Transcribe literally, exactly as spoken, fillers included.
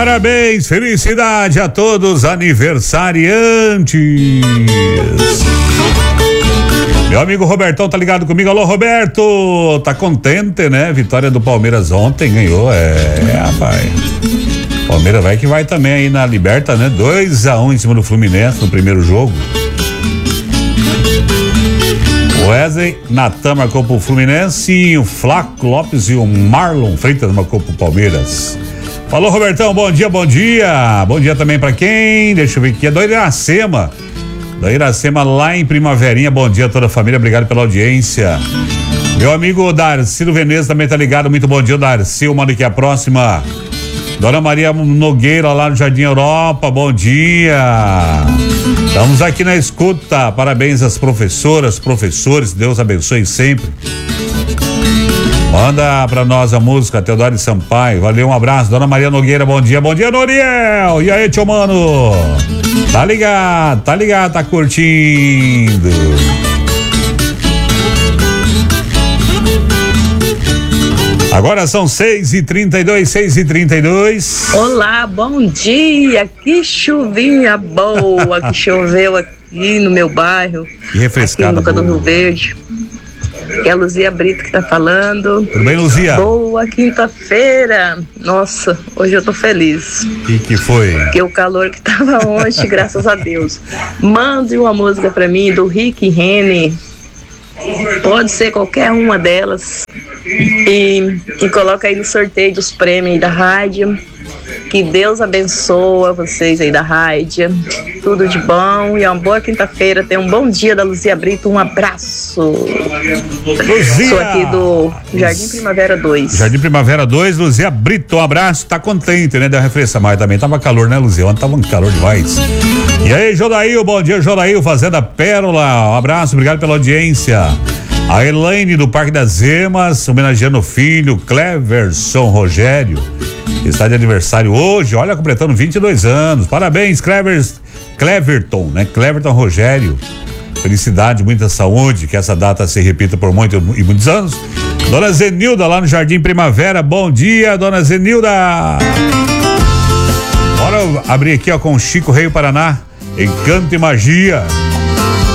Parabéns, felicidade a todos aniversariantes. Meu amigo Robertão tá ligado comigo. Alô, Roberto, tá contente, né? Vitória do Palmeiras ontem, ganhou, é, rapaz. Palmeiras vai que vai também aí na Liberta, né? dois a um em cima do Fluminense no primeiro jogo. O Wesley, Natan marcou pro Fluminense, o Flaco Lopes e o Marlon Freitas marcou pro Palmeiras. Falou, Robertão, bom dia, bom dia. Bom dia também pra quem? Deixa eu ver aqui, é do Iracema. Do Iracema lá em Primaverinha, bom dia a toda a família, obrigado pela audiência. Meu amigo Darcy Veneza também tá ligado, muito bom dia, Darcy, eu mando aqui a próxima. Dona Maria Nogueira lá no Jardim Europa, bom dia. Estamos aqui na escuta, parabéns às professoras, professores, Deus abençoe sempre. Manda pra nós a música Teodoro Sampaio, valeu, um abraço. Dona Maria Nogueira, bom dia, bom dia, Noriel. E aí, tio mano? Tá ligado, tá ligado, tá curtindo. Agora são seis e trinta e dois, seis e trinta e dois. Olá, bom dia. Que chuvinha boa que choveu aqui no meu bairro. Que refrescada. Aqui no Canto do Rio Verde. É a Luzia Brito que tá falando. Tudo bem, Luzia? Boa quinta-feira. Nossa, hoje eu tô feliz. O que, que foi? Porque o calor que tava ontem, graças a Deus. Mande uma música pra mim do Rick Rene. Pode ser qualquer uma delas. E, e coloca aí no sorteio dos prêmios aí da rádio. Que Deus abençoe vocês aí da rádio. Tudo de bom e uma boa quinta-feira. Tenha um bom dia da Luzia Brito. Um abraço. Luzia. Sou aqui do Jardim Primavera dois. Jardim Primavera dois, Luzia Brito, um abraço. Tá contente, né? Deu refresca mais também. Tava calor, né, Luzia? Ontem tava um calor demais. E aí, Jodail, bom dia, Jodail, Fazenda Pérola. Um abraço, obrigado pela audiência. A Elaine do Parque das Emas, homenageando o filho Cleverson Rogério, que está de aniversário hoje, olha, completando vinte e dois anos. Parabéns, Clevers, Cleverton, né? Cleverton Rogério. Felicidade, muita saúde, que essa data se repita por muitos e muitos anos. Dona Zenilda, lá no Jardim Primavera, bom dia, Dona Zenilda. Bora abrir aqui, ó, com Chico Rei Paraná, Encanto e Magia.